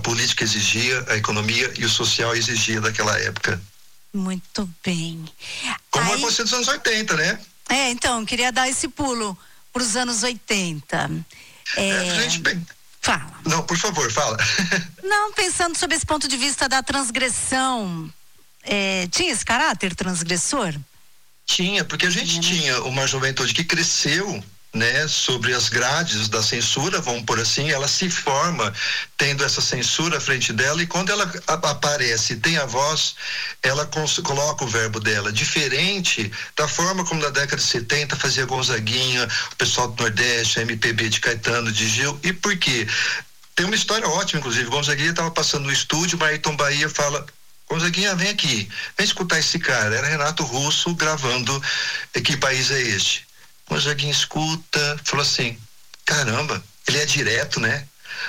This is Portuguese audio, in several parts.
política exigia, a economia e o social exigia daquela época. Muito bem. Como aconteceu dos anos 80, né? Então, queria dar esse pulo para os anos 80. Fala. Não, por favor, fala. Não, pensando sobre esse ponto de vista da transgressão, tinha esse caráter transgressor? Tinha, porque a gente tinha uma juventude que cresceu, né, sobre as grades da censura, vamos por assim, ela se forma tendo essa censura à frente dela, e quando ela aparece, tem a voz, ela coloca o verbo dela, diferente da forma como na década de 70 fazia Gonzaguinha, o pessoal do Nordeste, a MPB de Caetano, de Gil. E por quê? Tem uma história ótima, inclusive. Gonzaguinha estava passando no estúdio, Ayrton Bahia fala: Gonzaguinha, vem aqui, vem escutar esse cara. Era Renato Russo gravando Que País é Este? Gonzaguinha escuta, falou assim: caramba, ele é direto, né?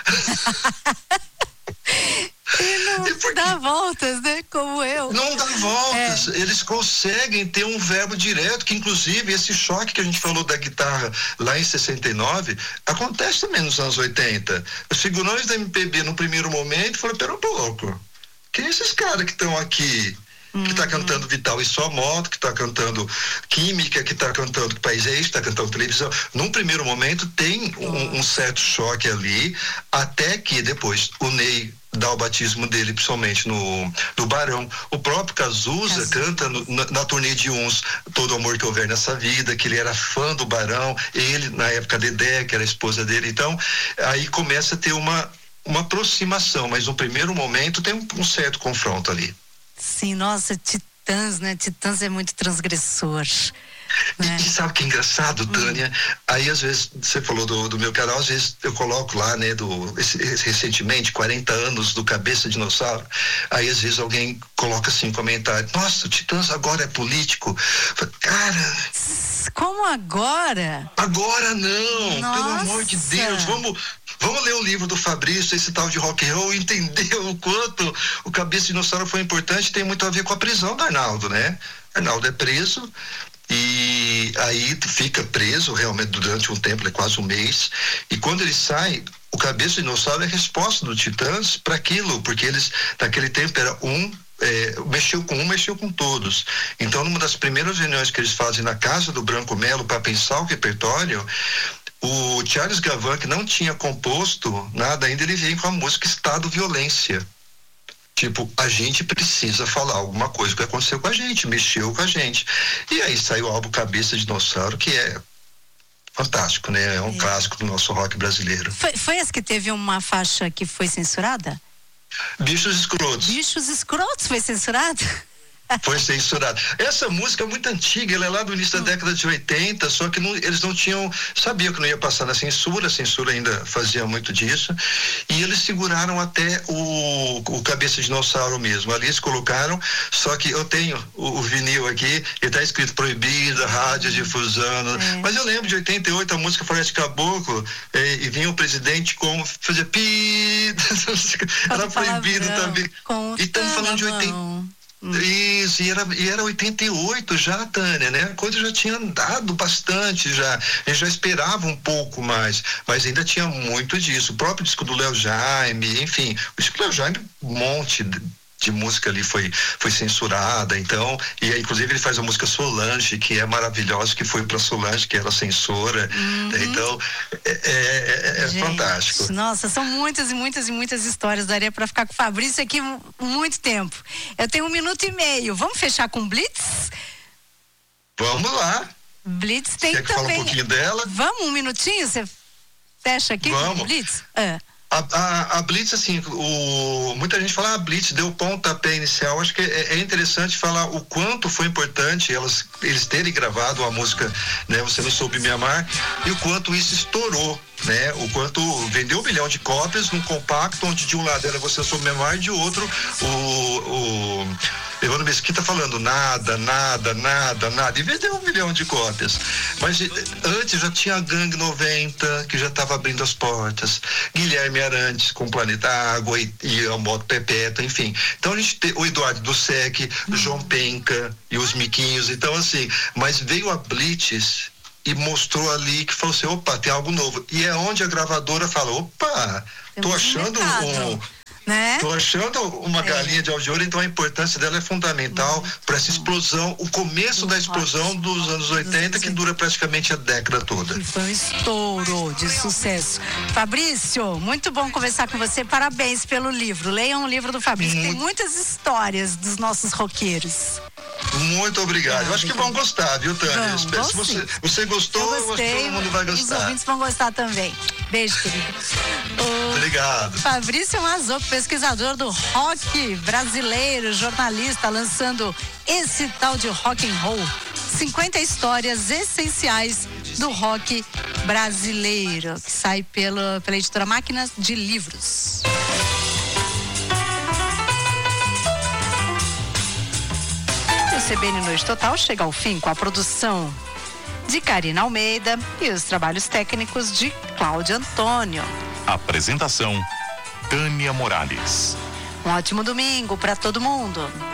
E não dá voltas, né? Como eu. Não dá voltas. Eles conseguem ter um verbo direto, que inclusive esse choque que a gente falou da guitarra lá em 69, acontece também nos anos 80. Os figurões da MPB no primeiro momento falaram: pera um pouco, quem é esses caras que estão aqui? Que tá cantando Vital e Sua Moto, que tá cantando Química, que tá cantando Que País é Este, tá cantando televisão. Num primeiro momento tem um certo choque ali, até que depois o Ney dá o batismo dele, principalmente no Barão. O próprio Cazuza canta na turnê de Uns Todo Amor Que Houver Nessa Vida, que ele era fã do Barão, ele, na época, Dedé, que era a esposa dele. Então, aí começa a ter uma aproximação, mas no primeiro momento tem um certo confronto ali. Sim, nossa, Titãs, né? Titãs é muito transgressor. Né? E sabe o que é engraçado, Tânia? Aí às vezes, você falou do meu canal, às vezes eu coloco lá, né, recentemente, 40 anos do Cabeça Dinossauro, aí às vezes alguém coloca assim um comentário: nossa, o Titãs agora é político. Cara... Como agora? Agora não, nossa. Pelo amor de Deus, vamos ler o livro do Fabrício, esse tal de rock and roll, e entender o quanto o Cabeça Dinossauro foi importante. Tem muito a ver com a prisão do Arnaldo, né? Arnaldo é preso, e aí fica preso realmente durante um tempo, quase um mês, e quando ele sai, o Cabeça Dinossauro é a resposta do Titãs para aquilo, porque eles, naquele tempo, era mexeu com todos. Então, numa das primeiras reuniões que eles fazem na casa do Branco Melo para pensar o repertório, o Charles Gavan, que não tinha composto nada ainda, ele vem com a música Estado Violência. Tipo, a gente precisa falar alguma coisa que aconteceu com a gente, mexeu com a gente. E aí saiu o álbum Cabeça de Dinossauro, que é fantástico, né? É um clássico do nosso rock brasileiro. Foi esse que teve uma faixa que foi censurada? Bichos Escrotos. Bichos Escrotos foi censurado? Foi censurado. Essa música é muito antiga, ela é lá do início da década de 80, só que eles não tinham, sabiam que não ia passar na censura, a censura ainda fazia muito disso, e eles seguraram até o Cabeça de Dinossauro mesmo. Ali eles colocaram, só que eu tenho o vinil aqui, e tá escrito proibida, rádio difusão, mas eu lembro de 88, a música Floresta de Caboclo, e vinha o presidente fazia pi, era proibido também. E estamos falando de 80. Isso, e era 88 já, Tânia, né? A coisa já tinha andado bastante já. A gente já esperava um pouco mais, mas ainda tinha muito disso. O próprio disco do Léo Jaime, enfim, o disco do Léo Jaime, um monte de música ali foi censurada, então, e aí, inclusive ele faz a música Solange, que é maravilhosa, que foi pra Solange, que era censora, então gente, fantástico. Nossa, são muitas e muitas e muitas histórias, daria pra ficar com o Fabrício aqui muito tempo. Eu tenho 1 minuto e meio, vamos fechar com Blitz? Vamos lá. Blitz tem Quer que também. Fala um pouquinho dela? Vamos, 1 minutinho, você fecha aqui com Blitz? A Blitz, assim, muita gente fala, a Blitz deu pontapé inicial. Acho que é interessante falar o quanto foi importante eles terem gravado a música, né, Você Não Soube Me Amar, e o quanto isso estourou, né? O quanto vendeu 1 milhão de cópias num compacto, onde de um lado era Você Não Soube Me Amar, e de outro o Evandro Mesquita falando nada, e vendeu 1 milhão de cópias. Mas antes já tinha a Gangue 90, que já estava abrindo as portas, Guilherme Arantes com Planeta Água e a Moto Perpétua, enfim. Então a gente tem o Eduardo do Sec, João Penca e os Miquinhos, então assim, mas veio a Blitz e mostrou ali que falou assim, opa, tem algo novo. E é onde a gravadora fala, opa, tô achando né? Tô achando uma galinha de alvo de ouro, então a importância dela é fundamental para essa explosão, o começo da explosão dos anos 80, que dura praticamente a década toda. E foi um estouro de sucesso. Fabrício, muito bom conversar com você, parabéns pelo livro. Leiam o livro do Fabrício, tem muitas histórias dos nossos roqueiros. Muito obrigado. Eu acho que vão gostar, viu, Tânia? Se você gostou, eu acho que todo mundo vai gostar. Os ouvintes vão gostar também. Beijo, querido. Obrigado. Fabrício Mazocco, pesquisador do rock brasileiro, jornalista, lançando esse tal de rock and roll. 50 histórias essenciais do rock brasileiro, que sai pela editora Máquinas de Livros. O CBN Noite Total chega ao fim com a produção de Karina Almeida e os trabalhos técnicos de Cláudio Antônio. Apresentação: Tânia Morales. Um ótimo domingo para todo mundo.